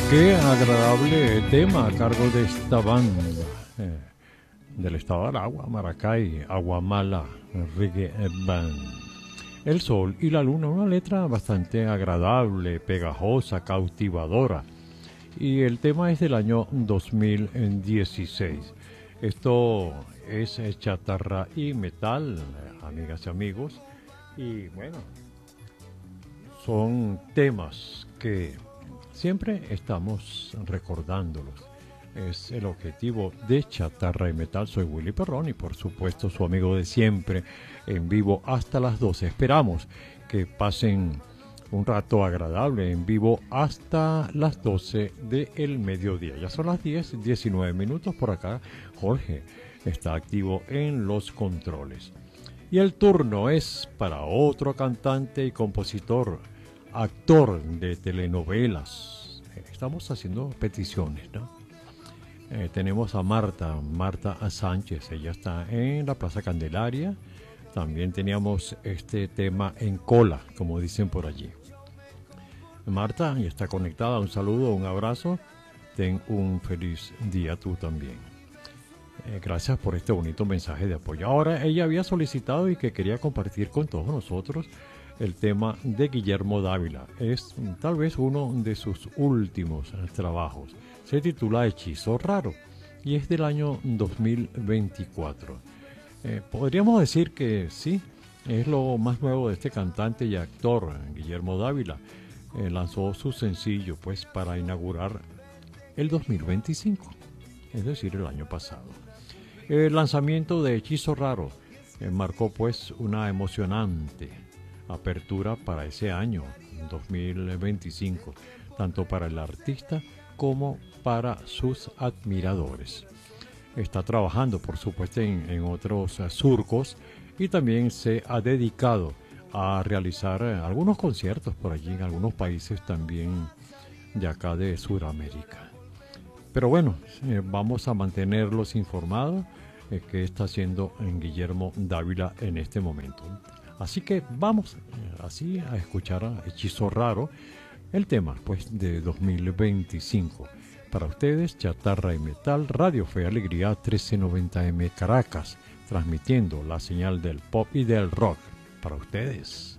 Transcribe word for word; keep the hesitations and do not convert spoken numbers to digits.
Qué agradable tema a cargo de esta banda eh, del estado de Aragua, Maracay, Aguamala Reggae Band. El sol y la luna, una letra bastante agradable, pegajosa, cautivadora. Y el tema es del año dos mil dieciséis. Esto es chatarra y metal, amigas y amigos. Y bueno, son temas que siempre estamos recordándolos. Es el objetivo de Chatarra y Metal. Soy Willy Perrón y por supuesto su amigo de siempre en vivo hasta las doce. Esperamos que pasen un rato agradable en vivo hasta las doce del mediodía. Ya son las diez, diecinueve minutos por acá. Jorge está activo en los controles. Y el turno es para otro cantante y compositor, actor de telenovelas. Estamos haciendo peticiones, ¿no? Eh, tenemos a Marta, Marta Sánchez, ella está en la Plaza Candelaria. También teníamos este tema en cola, como dicen por allí. Marta, ya está conectada, un saludo, un abrazo. Ten un feliz día tú también. Eh, gracias por este bonito mensaje de apoyo. Ahora, ella había solicitado y que quería compartir con todos nosotros el tema de Guillermo Dávila. Es tal vez uno de sus últimos trabajos. Se titula Hechizo Raro y es del año dos mil veinticuatro. Eh, podríamos decir que sí, es lo más nuevo de este cantante y actor, Guillermo Dávila. Eh, lanzó su sencillo pues para inaugurar el dos mil veinticinco, es decir, el año pasado. El lanzamiento de Hechizo Raro eh, marcó pues una emocionante apertura para ese año dos mil veinticinco, tanto para el artista como para sus admiradores. Está trabajando, por supuesto, en, en otros uh, surcos y también se ha dedicado a realizar uh, algunos conciertos por allí en algunos países también de acá de Sudamérica. Pero bueno, eh, vamos a mantenerlos informados de eh, qué está haciendo en Guillermo Dávila en este momento. Así que vamos eh, así a escuchar a Hechizo Raro, el tema pues de dos mil veinticinco. Para ustedes, Chatarra y Metal, Radio Fe y Alegría trece noventa eme Caracas, transmitiendo la señal del pop y del rock para ustedes.